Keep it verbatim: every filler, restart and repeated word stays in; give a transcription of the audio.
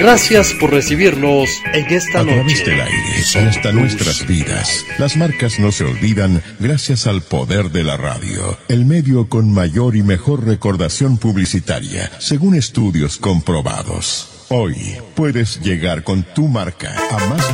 Gracias por recibirnos en esta A noche. través del aire y hasta nuestras vidas, las marcas no se olvidan gracias al poder de la radio, el medio con mayor y mejor recordación publicitaria, según estudios comprobados. Hoy puedes llegar con tu marca a más